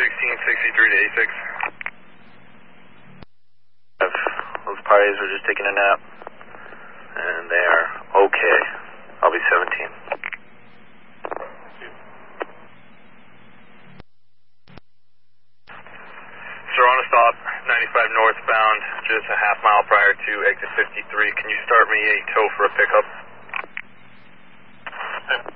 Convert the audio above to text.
1663 to A6. Those parties were just taking a nap, and they are okay. I'll be 17. Sir, on a stop, 95 northbound, just a half mile prior to exit 53. Can you start me a tow for a pickup?